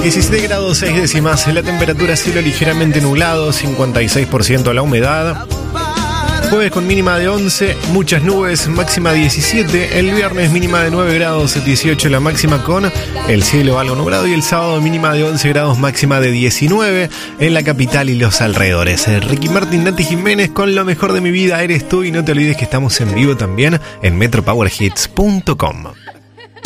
17 grados 6 décimas, la temperatura, cielo ligeramente nublado, 56% la humedad. Jueves con mínima de 11, muchas nubes, máxima 17. El viernes mínima de 9 grados, 18 la máxima con el cielo algo nublado. Y el sábado mínima de 11 grados, máxima de 19 en la capital y los alrededores. Ricky Martin, Nati Jiménez con Lo Mejor de Mi Vida Eres Tú. Y no te olvides que estamos en vivo también en metropowerhits.com.